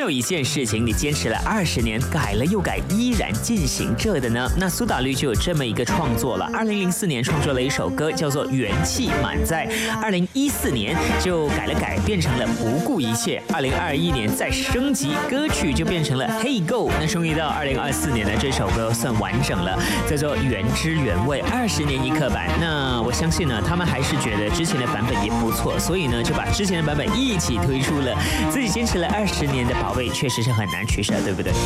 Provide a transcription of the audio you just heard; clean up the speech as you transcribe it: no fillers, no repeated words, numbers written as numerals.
有一件事情你坚持了20年，改了又改，依然进行着的呢？那苏打绿就有这么一个创作了。2004年创作了一首歌，叫做《元气满载》。2014年就改了改，变成了《不顾一切》。2021年再升级，歌曲就变成了《Hey Go》。那终于到2024年呢，这首歌算完整了，叫做《原汁原味》，20年一刻版。那我相信呢，他们还是觉得之前的版本也不错，所以呢，就把之前的版本一起推出了。自己坚持了20年的宝贝，确实是很难取舍，对不对？